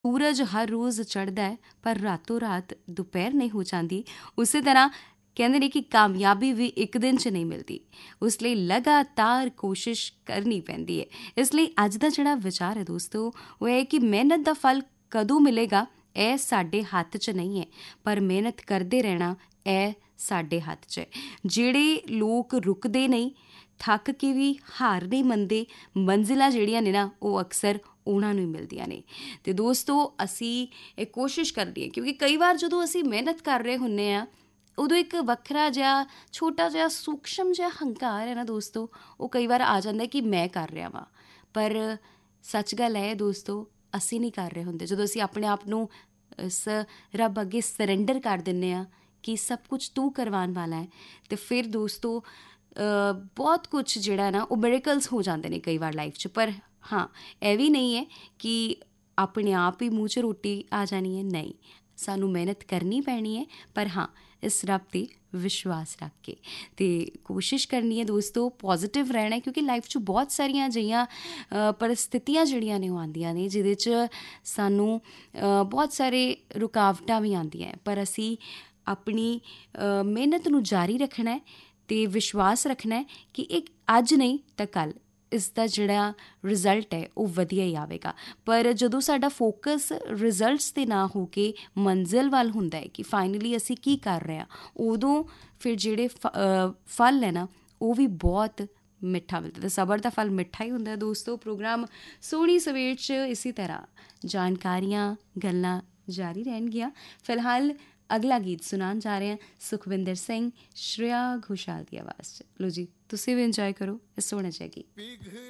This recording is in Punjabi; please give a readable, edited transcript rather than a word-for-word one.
ਸੂਰਜ ਹਰ ਰੋਜ਼ ਚੜ੍ਹਦਾ ਹੈ ਪਰ ਰਾਤੋਂ ਰਾਤ ਦੁਪਹਿਰ ਨਹੀਂ ਹੋ ਜਾਂਦੀ, ਉਸੇ ਤਰ੍ਹਾਂ ਕਹਿੰਦੇ ਨੇ ਕਿ ਕਾਮਯਾਬੀ ਵੀ ਇੱਕ ਦਿਨ 'ਚ ਨਹੀਂ ਮਿਲਦੀ। ਉਸ ਲਈ ਲਗਾਤਾਰ ਕੋਸ਼ਿਸ਼ ਕਰਨੀ ਪੈਂਦੀ ਹੈ। ਇਸ ਲਈ ਅੱਜ ਦਾ ਜਿਹੜਾ ਵਿਚਾਰ ਹੈ ਦੋਸਤੋ, ਉਹ ਇਹ ਕਿ ਮਿਹਨਤ ਦਾ ਫਲ ਕਦੋਂ ਮਿਲੇਗਾ ਇਹ ਸਾਡੇ ਹੱਥ 'ਚ ਨਹੀਂ ਹੈ, ਪਰ ਮਿਹਨਤ ਕਰਦੇ ਰਹਿਣਾ ਇਹ ਸਾਡੇ ਹੱਥ 'ਚ ਹੈ। ਜਿਹੜੇ ਲੋਕ ਰੁਕਦੇ ਨਹੀਂ, ਥੱਕ ਕੇ ਵੀ ਹਾਰ ਨਹੀਂ ਮੰਨਦੇ, ਮੰਜ਼ਿਲਾਂ ਜਿਹੜੀਆਂ ਨੇ ਨਾ ਉਹ ਅਕਸਰ ਉਹਨਾਂ ਨੂੰ ਹੀ ਮਿਲਦੀਆਂ ਨੇ। ਅਤੇ ਦੋਸਤੋ ਅਸੀਂ ਇਹ ਕੋਸ਼ਿਸ਼ ਕਰਨੀ ਹੈ, ਕਿਉਂਕਿ ਕਈ ਵਾਰ ਜਦੋਂ ਅਸੀਂ ਮਿਹਨਤ ਕਰ ਰਹੇ ਹੁੰਦੇ ਹਾਂ ਉਦੋਂ ਇੱਕ ਵੱਖਰਾ ਜਿਹਾ ਛੋਟਾ ਜਿਹਾ ਸੂਖਸ਼ਮ ਜਿਹਾ ਹੰਕਾਰ ਹੈ ਨਾ ਦੋਸਤੋ, ਉਹ ਕਈ ਵਾਰ ਆ ਜਾਂਦਾ ਕਿ ਮੈਂ ਕਰ ਰਿਹਾ ਵਾਂ। ਪਰ ਸੱਚ ਗੱਲ ਹੈ ਦੋਸਤੋ, ਅਸੀਂ ਨਹੀਂ ਕਰ ਰਹੇ ਹੁੰਦੇ। ਜਦੋਂ ਅਸੀਂ ਆਪਣੇ ਆਪ ਨੂੰ ਰੱਬ ਅੱਗੇ ਸਰੈਂਡਰ ਕਰ ਦਿੰਦੇ ਹਾਂ ਕਿ ਸਭ ਕੁਝ ਤੂੰ ਕਰਵਾਉਣ ਵਾਲਾ ਹੈ, ਅਤੇ ਫਿਰ ਦੋਸਤੋ ਬਹੁਤ ਕੁਛ ਜਿਹੜਾ ਨਾ ਉਹ ਮਿਰੇਕਲਸ ਹੋ ਜਾਂਦੇ ਨੇ ਕਈ ਵਾਰ ਲਾਈਫ 'ਚ। ਪਰ ਹਾਂ, ਇਹ ਵੀ ਨਹੀਂ ਹੈ ਕਿ ਆਪਣੇ ਆਪ ਹੀ ਮੂੰਹ 'ਚ ਰੋਟੀ ਆ ਜਾਣੀ ਹੈ, ਨਹੀਂ, ਸਾਨੂੰ ਮਿਹਨਤ ਕਰਨੀ ਪੈਣੀ ਹੈ। ਪਰ ਹਾਂ, ਇਸ ਰੱਬ 'ਤੇ ਵਿਸ਼ਵਾਸ ਰੱਖ ਕੇ ਅਤੇ ਕੋਸ਼ਿਸ਼ ਕਰਨੀ ਹੈ ਦੋਸਤੋ ਪੋਜ਼ੀਟਿਵ ਰਹਿਣਾ, ਕਿਉਂਕਿ ਲਾਈਫ 'ਚ ਬਹੁਤ ਸਾਰੀਆਂ ਅਜਿਹੀਆਂ ਪਰਿਸਥਿਤੀਆਂ ਜਿਹੜੀਆਂ ਨੇ ਉਹ ਆਉਂਦੀਆਂ ਨੇ ਜਿਹਦੇ 'ਚ ਸਾਨੂੰ ਬਹੁਤ ਸਾਰੇ ਰੁਕਾਵਟਾਂ ਵੀ ਆਉਂਦੀਆਂ, ਪਰ ਅਸੀਂ ਆਪਣੀ ਮਿਹਨਤ ਨੂੰ ਜਾਰੀ ਰੱਖਣਾ ਅਤੇ ਵਿਸ਼ਵਾਸ ਰੱਖਣਾ ਕਿ ਇੱਕ ਅੱਜ ਨਹੀਂ ਤਾਂ ਕੱਲ੍ਹ ਇਸ ਦਾ ਜਿਹੜਾ ਰਿਜ਼ਲਟ ਹੈ ਉਹ ਵਧੀਆ ਹੀ ਆਵੇਗਾ। ਪਰ ਜਦੋਂ ਸਾਡਾ ਫੋਕਸ ਰਿਜ਼ਲਟਸ 'ਤੇ ਨਾ ਹੋ ਕੇ ਮੰਜ਼ਿਲ ਵੱਲ ਹੁੰਦਾ ਹੈ ਕਿ ਫਾਈਨਲੀ ਅਸੀਂ ਕੀ ਕਰ ਰਹੇ ਹਾਂ, ਉਦੋਂ ਫਿਰ ਜਿਹੜੇ ਫਲ ਹੈ ਨਾ ਉਹ ਵੀ ਬਹੁਤ ਮਿੱਠਾ ਮਿਲਦਾ। ਅਤੇ ਸਬਰ ਦਾ ਫਲ ਮਿੱਠਾ ਹੀ ਹੁੰਦਾ ਦੋਸਤੋ। ਪ੍ਰੋਗਰਾਮ ਸੋਹਣੀ ਸਵੇਰ 'ਚ ਇਸੇ ਤਰ੍ਹਾਂ ਜਾਣਕਾਰੀਆਂ ਗੱਲਾਂ ਜਾਰੀ ਰਹਿਣਗੀਆਂ। ਫਿਲਹਾਲ ਅਗਲਾ ਗੀਤ ਸੁਣਾਉਣ ਜਾ ਰਹੇ ਹਾਂ ਸੁਖਵਿੰਦਰ ਸਿੰਘ, ਸ਼੍ਰੇਆ ਘੋਸ਼ਾਲ ਦੀ ਆਵਾਜ਼ 'ਚ। ਲਓ ਜੀ, ਤੁਸੀਂ ਵੀ ਇੰਜੋਏ ਕਰੋ ਇਸ ਸੋਹਣੇ ਜਿਹੇ ਗੀਤ।